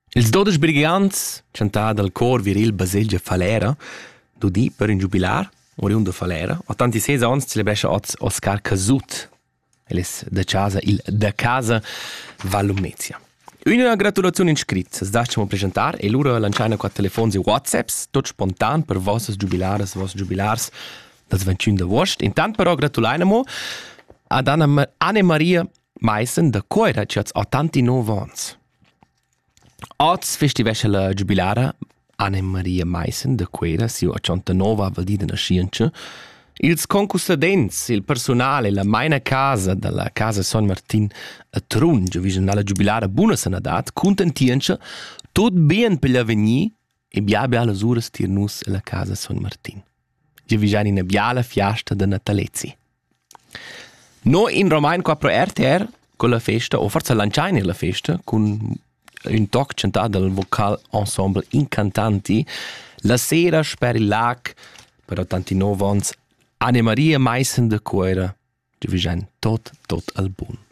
Ils 12 brigants, chantà dal cor viril Baselgia Falera, dudi per un jubilar, oriun de Falera, 86 ans celebrescha Oscar Casut. El es da casa Vallumnezia. Una gratulazione in scritto, se dascemo presentar, e lura lanciana qua telefons e whatsapps, tot spontan per vostres jubilars, das 21 d'agost. Intant però gratulainamo ad Anne-Maria Meissen da Coira, che ha 89 ans. Oz festivesce la jubilara Anne-Maria Meissen da Coira, si 89 a Valdida na Scienza. Ils concustadents, il personale, la maina casa della casa San Martin a Trun, già vision alla jubilara buona sanadat, contentienza, tot bien per l'avenir e biabe alle ures tirnus alla casa San Martin. Già vision in biala fiasta de Natalezi. No in Romain qua pro RTR con la festa, o forse lanciaine la festa, con un toc cantato dal vocal ensemble Incantanti, la sera per il lac, per 89 ans, Anne-Maria Meissen de Coira, di vision tot al bun.